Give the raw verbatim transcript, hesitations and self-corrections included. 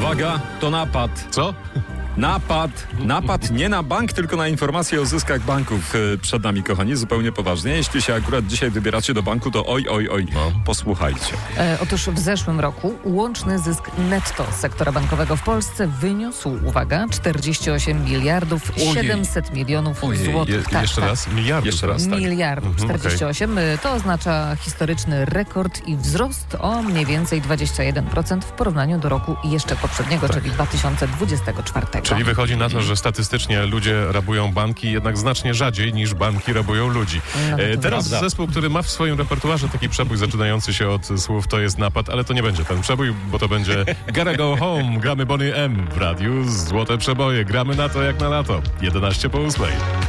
Uwaga, to napad. Co? Napad. Napad nie na bank, tylko na informacje o zyskach banków przed nami, kochani, zupełnie poważnie. Jeśli się akurat dzisiaj wybieracie do banku, to oj, oj, oj, no. posłuchajcie. E, otóż w zeszłym roku łączny zysk netto sektora bankowego w Polsce wyniósł, uwaga, czterdzieści osiem miliardów siedemset milionów złotych. Je, tak, jeszcze tak. raz? Miliardów. Jeszcze raz, tak. Miliardów, Mhm, czterdzieści osiem. Okay. To oznacza historyczny rekord i wzrost o mniej więcej dwadzieścia jeden procent w porównaniu do roku jeszcze poprzedniego, tak. czyli dwa tysiące dwudziestego czwartego. Czyli wychodzi na to, że statystycznie ludzie rabują banki jednak znacznie rzadziej niż banki rabują ludzi. No, e, teraz prawda. zespół, który ma w swoim repertuarze taki przebój zaczynający się od słów "to jest napad", ale to nie będzie ten przebój, bo to będzie Gotta Go Home. Gramy Bonnie M w radiu Złote Przeboje. Gramy na to jak na lato. jedenaście po ósmej.